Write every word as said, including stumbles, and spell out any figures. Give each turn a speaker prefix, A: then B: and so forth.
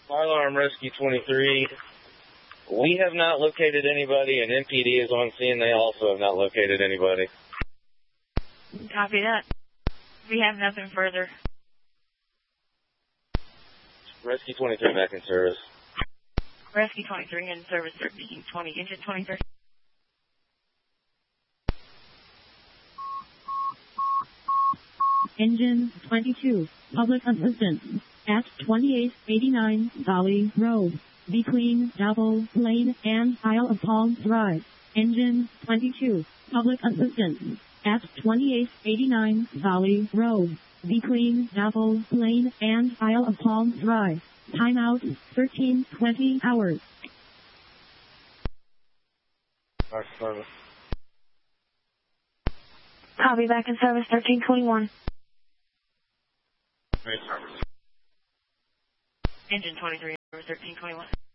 A: Fire alarm rescue twenty-three. We have not located anybody, and M P D is on scene. They also have not located anybody.
B: Copy that. We have nothing further.
A: Rescue twenty-three back in service.
B: Rescue twenty-three in service, thirteen twenty, engine twenty-three.
C: Engine twenty-two, public assistance, at twenty-eight eighty-nine Valley Road, between Double Lane and Isle of Palm Drive. Engine twenty-two, public assistance, at twenty-eight eighty-nine Valley Road, between Double Lane and Isle of Palm Drive. Timeout, thirteen twenty hours.
A: Our service.
B: Copy, back in service, thirteen twenty-one.
A: Great service.
B: Engine twenty-three, thirteen twenty-one.